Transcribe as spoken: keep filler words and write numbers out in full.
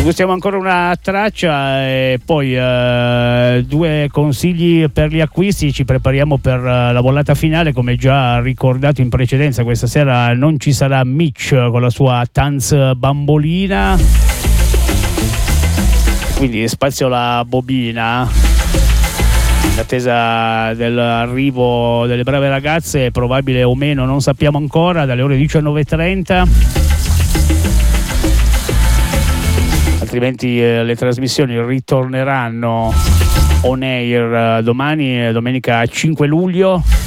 gustiamo ancora una traccia e poi eh, due consigli per gli acquisti. Ci prepariamo per uh, la volata finale, come già ricordato in precedenza. Questa sera non ci sarà Mitch con la sua Tanz bambolina, quindi spazio la bobina in attesa dell'arrivo delle brave ragazze, probabile o meno non sappiamo ancora, dalle ore diciannove e trenta. Altrimenti eh, le trasmissioni ritorneranno on air eh, domani, domenica cinque luglio.